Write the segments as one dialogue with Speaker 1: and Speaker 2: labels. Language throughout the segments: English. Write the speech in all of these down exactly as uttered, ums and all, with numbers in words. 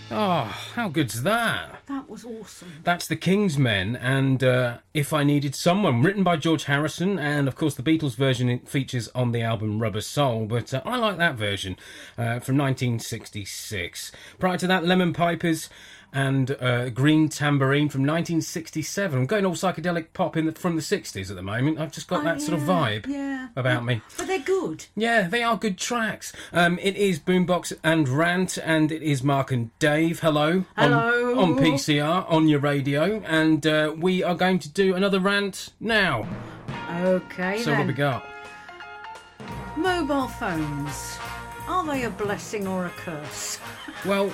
Speaker 1: Oh, how good's that?
Speaker 2: That was awesome.
Speaker 1: That's The King's Men and uh, If I Needed Someone, written by George Harrison, and of course the Beatles version it features on the album Rubber Soul, but uh, I like that version uh, from nineteen sixty-six. Prior to that, Lemon Pipers and uh, Green Tambourine from nineteen sixty-seven. I'm going all psychedelic pop in the, from the sixties at the moment. I've just got
Speaker 2: Oh,
Speaker 1: that sort of
Speaker 2: yeah,
Speaker 1: vibe
Speaker 2: yeah.
Speaker 1: about me.
Speaker 2: But they're good.
Speaker 1: Yeah, they are good tracks. Um, it is Boombox and Rant, and it is Mark and Dave. Hello.
Speaker 2: Hello.
Speaker 1: On, on P C R, on your radio, and uh, we are going to do another rant now.
Speaker 2: Okay,
Speaker 1: So
Speaker 2: then.
Speaker 1: what we got?
Speaker 2: Mobile phones. Are they a blessing or a curse?
Speaker 1: Well,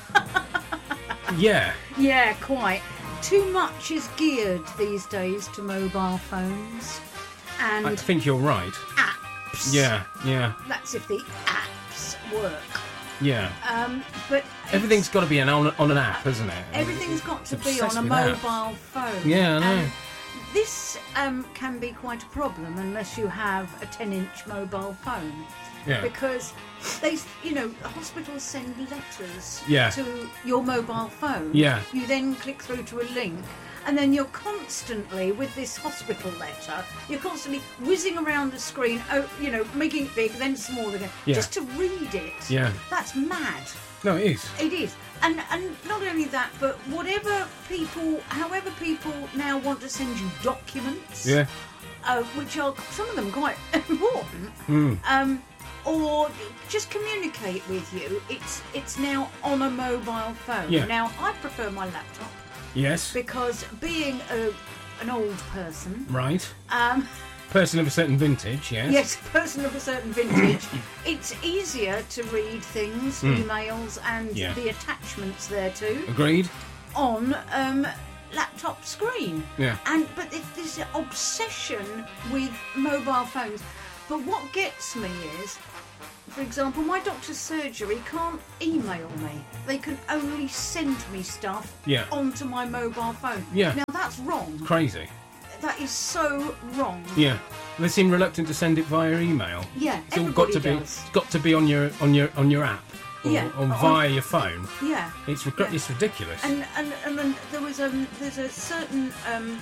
Speaker 1: yeah.
Speaker 2: Yeah, quite. Too much is geared these days to mobile phones and
Speaker 1: I think you're right.
Speaker 2: apps.
Speaker 1: Yeah, yeah,
Speaker 2: That's if the apps work.
Speaker 1: yeah.
Speaker 2: Um, but
Speaker 1: Everything's got to be an, on, on an app, hasn't it?
Speaker 2: everything's got to be
Speaker 1: Obsessed
Speaker 2: on a
Speaker 1: with apps.
Speaker 2: mobile phone.
Speaker 1: Yeah, I know.
Speaker 2: And this um, can be quite a problem unless you have a ten-inch mobile phone.
Speaker 1: Yeah.
Speaker 2: Because they, you know, hospitals send letters
Speaker 1: Yeah.
Speaker 2: to your mobile phone.
Speaker 1: Yeah.
Speaker 2: You then click through to a link, and then you're constantly, with this hospital letter, you're constantly whizzing around the screen, oh, you know, making it big, then smaller again,
Speaker 1: Yeah.
Speaker 2: just to read it.
Speaker 1: Yeah.
Speaker 2: That's mad.
Speaker 1: No, it is.
Speaker 2: It is. And and not only that, but whatever people, however people now want to send you documents,
Speaker 1: Yeah.
Speaker 2: uh, which are, some of them quite important,
Speaker 1: Mm.
Speaker 2: um, or just communicate with you, it's it's now on a mobile phone.
Speaker 1: Yeah.
Speaker 2: Now, I prefer my laptop
Speaker 1: Yes.
Speaker 2: because being a, an old person,
Speaker 1: Right.
Speaker 2: um,
Speaker 1: Person of a certain vintage, yes.
Speaker 2: yes, person of a certain vintage, it's easier to read things, emails, and
Speaker 1: Yeah.
Speaker 2: the attachments thereto
Speaker 1: Agreed?
Speaker 2: on um, laptop screen.
Speaker 1: Yeah.
Speaker 2: And but it's this obsession with mobile phones. But what gets me is, for example, my doctor's surgery can't email me. They can only send me stuff
Speaker 1: Yeah.
Speaker 2: onto my mobile phone.
Speaker 1: Yeah.
Speaker 2: Now that's wrong.
Speaker 1: Crazy.
Speaker 2: That is so wrong.
Speaker 1: Yeah. They seem reluctant to send it via email.
Speaker 2: Yeah,
Speaker 1: It's all got
Speaker 2: everybody
Speaker 1: to be
Speaker 2: does.
Speaker 1: it's got to be on your on your on your app. Or,
Speaker 2: Yeah,
Speaker 1: or
Speaker 2: on-
Speaker 1: via your phone.
Speaker 2: Yeah.
Speaker 1: It's rec-
Speaker 2: Yeah.
Speaker 1: it's ridiculous.
Speaker 2: And and and then there was um there's a certain um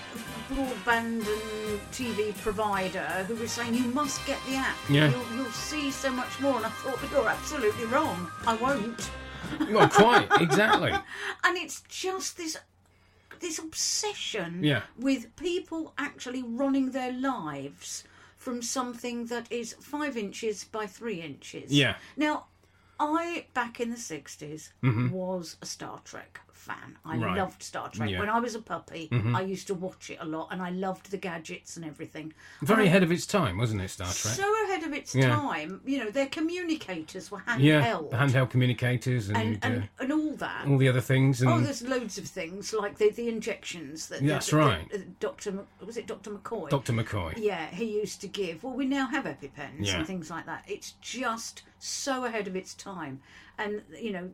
Speaker 2: broadband and T V provider who was saying you must get the app.
Speaker 1: Yeah.
Speaker 2: You'll, you'll see so much more. And I thought, but you're absolutely wrong. I won't.
Speaker 1: Well, quite exactly.
Speaker 2: And it's just this this obsession
Speaker 1: Yeah.
Speaker 2: with people actually running their lives from something that is five inches by three inches.
Speaker 1: Yeah.
Speaker 2: Now, I, back in the sixties, was a Star Trek fan. I
Speaker 1: Right.
Speaker 2: loved Star Trek.
Speaker 1: Yeah.
Speaker 2: When I was a puppy, I used to watch it a lot, and I loved the gadgets and everything.
Speaker 1: Very
Speaker 2: And I-
Speaker 1: ahead of its time, wasn't it, Star Trek?
Speaker 2: So ahead of its
Speaker 1: Yeah.
Speaker 2: time. You know, their communicators were handheld.
Speaker 1: Yeah, the handheld communicators and,
Speaker 2: and, and,
Speaker 1: uh,
Speaker 2: and all that.
Speaker 1: all the other things. And
Speaker 2: Oh, there's loads of things like the the injections that.
Speaker 1: That's
Speaker 2: that,
Speaker 1: right.
Speaker 2: that, uh, Doctor Mc- was it Doctor McCoy?
Speaker 1: Doctor McCoy.
Speaker 2: Yeah, he used to give. Well, we now have EpiPens
Speaker 1: Yeah.
Speaker 2: and things like that. It's just so ahead of its time, and you know,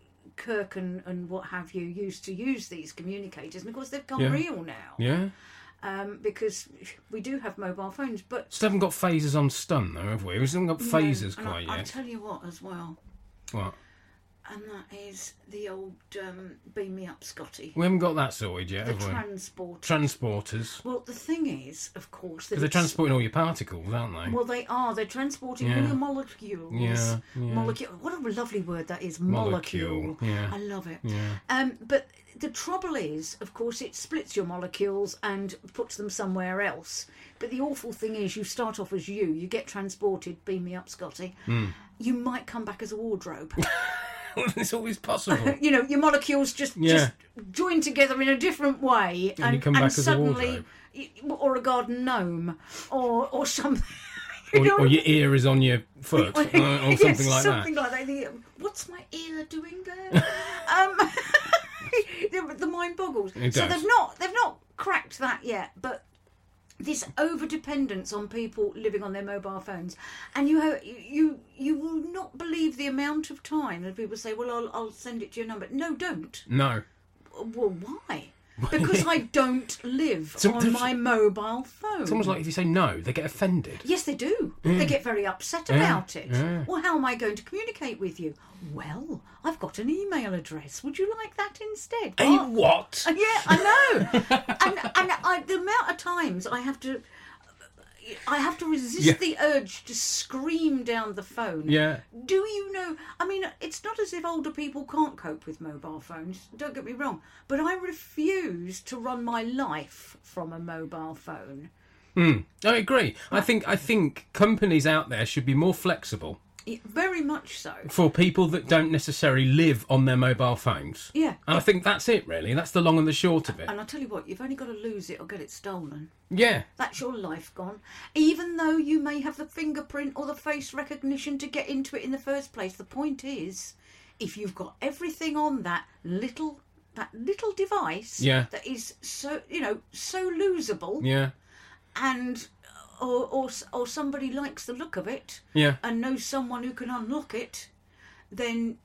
Speaker 2: Kirk and, and what have you used to use these communicators, and of course they've gone
Speaker 1: Yeah.
Speaker 2: real now.
Speaker 1: Yeah.
Speaker 2: Um, because we do have mobile phones, but
Speaker 1: Still haven't got phasers on stun, though, have we? We still haven't got
Speaker 2: no,
Speaker 1: phasers
Speaker 2: and
Speaker 1: quite
Speaker 2: I, I'll
Speaker 1: yet.
Speaker 2: tell you what, as well,
Speaker 1: What?
Speaker 2: and that is the old um, beam me up, Scotty.
Speaker 1: We haven't got that sorted yet,
Speaker 2: The
Speaker 1: have we?
Speaker 2: transport.
Speaker 1: Transporters.
Speaker 2: Well, the thing is, of course, that
Speaker 1: Because they're
Speaker 2: it's-
Speaker 1: transporting all your particles, aren't they?
Speaker 2: Well, they are. They're transporting all
Speaker 1: Yeah.
Speaker 2: your molecules.
Speaker 1: Yeah, yeah.
Speaker 2: Molecule. What a lovely word that is.
Speaker 1: Molecule,
Speaker 2: Molecule.
Speaker 1: yeah.
Speaker 2: I love it.
Speaker 1: Yeah.
Speaker 2: Um, but the trouble is, of course, it splits your molecules and puts them somewhere else. But the awful thing is, you start off as you. You get transported. Beam me up, Scotty.
Speaker 1: Hmm.
Speaker 2: You might come back as a wardrobe.
Speaker 1: It's always possible.
Speaker 2: You know, your molecules just
Speaker 1: Yeah.
Speaker 2: just join together in a different way,
Speaker 1: And you come back as a
Speaker 2: suddenly,
Speaker 1: wardrobe.
Speaker 2: y- or a garden gnome, or or something. You
Speaker 1: Or,
Speaker 2: know?
Speaker 1: or your ear is on your foot, or, or something
Speaker 2: Yes,
Speaker 1: like
Speaker 2: something
Speaker 1: that.
Speaker 2: like that. The- What's my ear doing there? um, the, the mind boggles.
Speaker 1: It
Speaker 2: so
Speaker 1: does.
Speaker 2: they've not they've not cracked that yet, but this over dependence on people living on their mobile phones, and you have, you you will not believe the amount of time that people say, "Well, I'll I'll send it to your number." No, don't.
Speaker 1: No.
Speaker 2: Well, why? because I don't live
Speaker 1: So-
Speaker 2: on my mobile phone.
Speaker 1: It's almost like if you say no, they get offended.
Speaker 2: Yes, they do. They get very upset about it.
Speaker 1: yeah.
Speaker 2: Well, how am I going to communicate with you? Well, I've got an email address. Would you like that instead?
Speaker 1: Hey,
Speaker 2: What?
Speaker 1: what?
Speaker 2: Uh, Yeah, I know. and and I, the amount of times I have to, I have to resist
Speaker 1: Yeah.
Speaker 2: the urge to scream down the phone.
Speaker 1: Yeah.
Speaker 2: Do you know? I mean, it's not as if older people can't cope with mobile phones. Don't get me wrong, but I refuse to run my life from a mobile phone.
Speaker 1: I agree. I think I think companies out there should be more flexible
Speaker 2: Yeah, very much so.
Speaker 1: for people that don't necessarily live on their mobile phones.
Speaker 2: Yeah.
Speaker 1: And I think that's it, really. That's the long and the short of it.
Speaker 2: And I tell you what, you've only got to lose it or get it stolen.
Speaker 1: Yeah.
Speaker 2: That's your life gone. Even though you may have the fingerprint or the face recognition to get into it in the first place, the point is, if you've got everything on that little that little device
Speaker 1: Yeah.
Speaker 2: that is so you know so losable,
Speaker 1: Yeah.
Speaker 2: and or, or or somebody likes the look of it,
Speaker 1: Yeah.
Speaker 2: and knows someone who can unlock it, then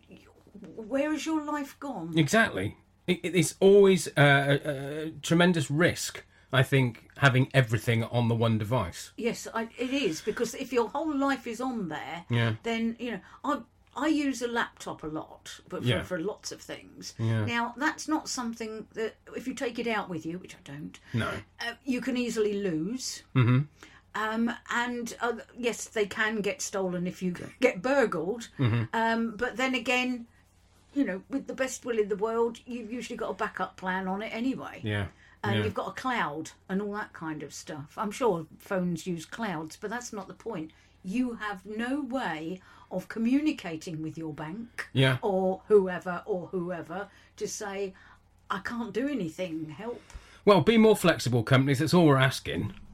Speaker 2: where is your life gone?
Speaker 1: Exactly. It, it's always uh, a, a tremendous risk, I think, having everything on the one device.
Speaker 2: Yes, I, it is, because if your whole life is on there,
Speaker 1: Yeah.
Speaker 2: then, you know, I I use a laptop a lot, but for,
Speaker 1: Yeah.
Speaker 2: for lots of things.
Speaker 1: Yeah.
Speaker 2: Now, that's not something that, if you take it out with you, which I don't,
Speaker 1: No.
Speaker 2: uh, you can easily lose.
Speaker 1: Mm-hmm.
Speaker 2: Um, and uh, yes, they can get stolen if you get burgled.
Speaker 1: Mm-hmm.
Speaker 2: Um, but then again, you know, with the best will in the world, you've usually got a backup plan on it anyway.
Speaker 1: Yeah.
Speaker 2: And
Speaker 1: yeah.
Speaker 2: you've got a cloud and all that kind of stuff. I'm sure phones use clouds, but that's not the point. You have no way of communicating with your bank
Speaker 1: Yeah.
Speaker 2: or whoever or whoever to say, I can't do anything, help.
Speaker 1: Well, be more flexible, companies. That's all we're asking.